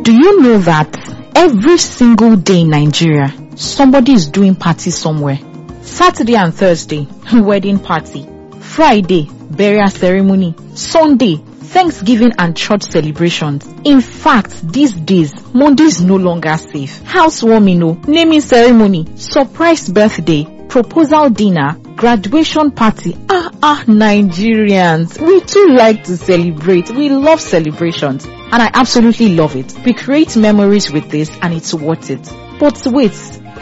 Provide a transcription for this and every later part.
Do you know that every single day in Nigeria, somebody is doing party somewhere? Saturday and Thursday, wedding party. Friday, burial ceremony. Sunday, Thanksgiving and church celebrations. In fact, these days, Monday is no longer safe. Housewarming, naming ceremony, surprise birthday, proposal dinner, graduation party. Nigerians, we too like to celebrate. We love celebrations. And I absolutely love it. We create memories with this and it's worth it. But wait,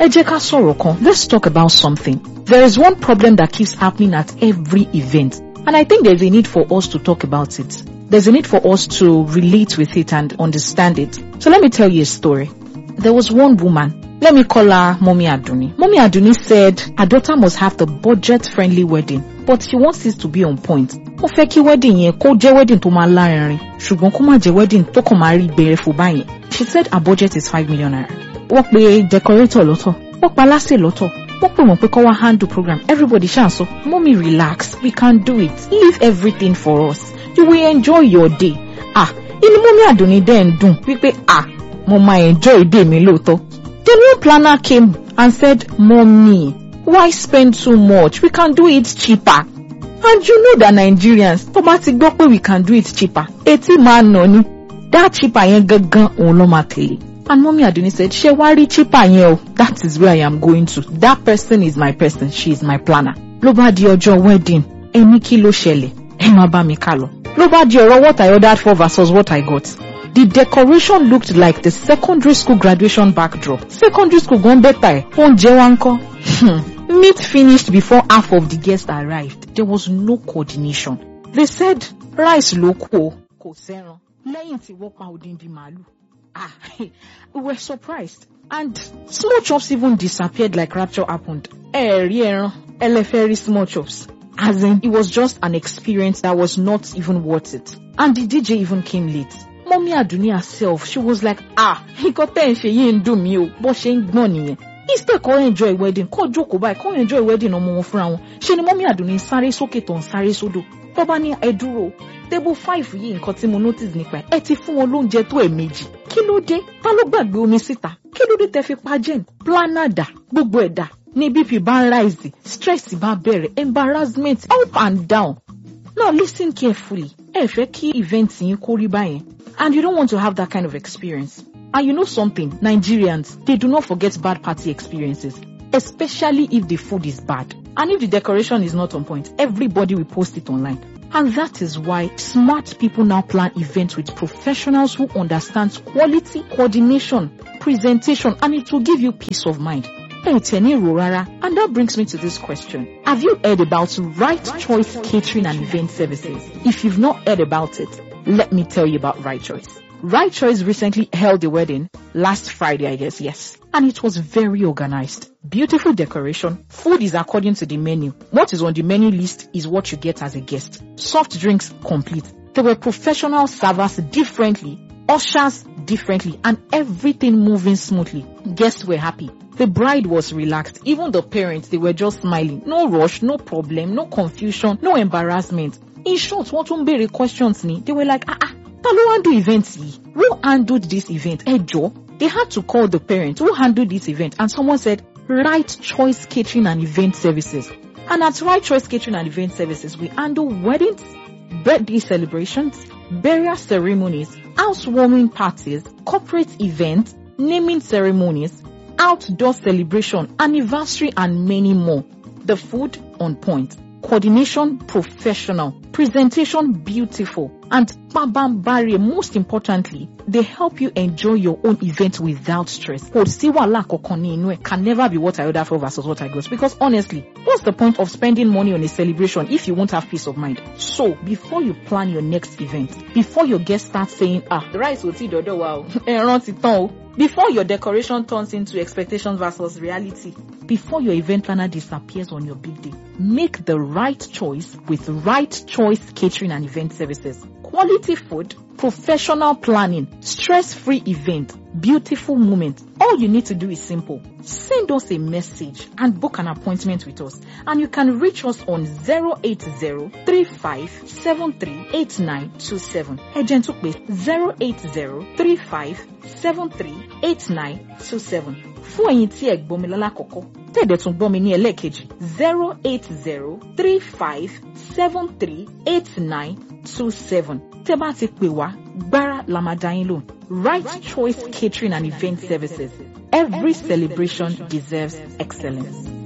let's talk about something. There is one problem that keeps happening at every event. And I think there's a need for us to talk about it. There's a need for us to relate with it and understand it. So let me tell you a story. There was one woman. Let me call her Mommy Aduni. Mommy Aduni said her daughter must have the budget-friendly wedding, but she wants it to be on point. Ó fẹ́ kí wedding yẹn kó jẹ́ wedding tó máa lárinrin, ṣùgbọ́n kó má jẹ́ wedding tó kàn máa rí bẹ̀rẹ̀ fún báyẹn. She said her budget is 5 million naira. Wọ́n pe decorator lọ́tọ̀, wọ́n pa aláṣẹ lọ́tọ̀, wọ́n pè wọ́n pé kó wá handle program. Everybody ṣáà sọ, Mommy relax, we can do it. Leave everything for us. You will enjoy your day. Inú Mommy Aduni dẹ̀ ń dùn wípé mo máa enjoy day mi lóòótọ́. The new planner came and said, Mommy, why spend too much? We can do it cheaper. And you know that Nigerians, tó bá ti gbọ́ pé we can do it cheaper, etí máa nà ní. That cheaper yẹn gangan òun ló máa tẹ̀lé. And Mommy Aduni said, ṣé wá rí cheaper yẹn o? That is where I am going to. That person is my person. She is my planner. Ló bá di ọjọ́ wedding, ẹni kí ló ṣẹlẹ̀? Ẹ má bá mi ká lọ. Ló bá di ọ̀rọ̀ what I ordered for versus what I got. The decoration looked like the secondary school graduation backdrop. Secondary school gone better. Oúnjẹ wa ńkọ́? Meat finished before half of the guests arrived. There was no coordination. They said, rice ló kù kò sẹ́ran. Lẹ́yìn tí wọ́n pa odindi màálù. We were surprised. And small chops even disappeared like rapture happened. Rí ẹran, ẹlẹ́fẹ́ rí small chops. As in, it was just an experience that was not even worth it. And the DJ even came late. Mommy Aduni herself, she was like, nǹkan tẹ́ ń ṣe yìí ń dùn mí o, bó ṣe ń gbọ́n nìyẹn. Instead kó enjoy wedding, kó jókòó báyìí, kó enjoy wedding ọmọ wọn fúnra wọn. Ṣé ni Mommy Aduni sáré sókè tó ń sáré sódò. Tó bá ní ẹ dúró, table 5 yìí nǹkan tí mo notice nípa ẹ ti fún wọn lóúnjẹ tó ẹ̀ẹ̀mejì. Kí ló dé? Ta ló gbàgbé omi síta? Kí ló dé tẹ́ fi pageant? Planner dà, gbogbo ẹ̀ dà. Ní BP bá ń rise, stress bá bẹ̀rẹ̀, embarrassment up and down. Now listen carefully. Ẹ fẹ́ kí event yín kó rí báyẹn. And you don't want to have that kind of experience. And you know something, Nigerians, they do not forget bad party experiences, especially if the food is bad. And if the decoration is not on point, everybody will post it online. And that is why smart people now plan events with professionals who understand quality, coordination, presentation, and it will give you peace of mind. And that brings me to this question. Have you heard about Right Choice Catering and Event Services? If you've not heard about it, let me tell you about Right Choice. Right Choice recently held a wedding last Friday, I guess, yes. And it was very organized. Beautiful decoration. Food is according to the menu. What is on the menu list is what you get as a guest. Soft drinks complete. There were professional servers differently, ushers differently, and everything moving smoothly. Guests were happy. The bride was relaxed. Even the parents, they were just smiling. No rush, no problem, no confusion, no embarrassment. In short, what tún béèrè questions ni? They were like, ta ló handle events yìí? Who handled this event? Joe. They had to call the parents who handled this event, and someone said, Right Choice Catering and Event Services. And at Right Choice Catering and Event Services, we handle weddings, birthday celebrations, burial ceremonies, housewarming parties, corporate events, naming ceremonies, outdoor celebration, anniversary, and many more. The food on point. Coordination professional, presentation beautiful, and pabambari, most importantly, they help you enjoy your own event without stress. Can never be what I ordered for versus what I got, because honestly, what's the point of spending money on a celebration if you won't have peace of mind? So before you plan your next event, before your guests start saying, the rice will see dodo wow, before your decoration turns into expectation versus reality, before your event planner disappears on your big day, make the right choice with Right Choice Catering and Event Services. Quality food, professional planning, stress-free event, beautiful moment, All you need to do is simple. Send us a message and book an appointment with us. And you can reach us on 080-3573-8927. Agent Tukpe 080-3573-8927. Fún ẹ̀yin tí ẹ gbọ́ mi lálákọ̀ọ́kọ́, tẹ́ẹ̀dẹ̀ tún gbọ́ mi ní ẹlẹ́ẹ̀kejì 080-3573-8927. Tẹ́ bá ti pè wá, gbára la máa dá yín lóhùn. Right Choice Catering and Event Services. Every celebration deserves excellence.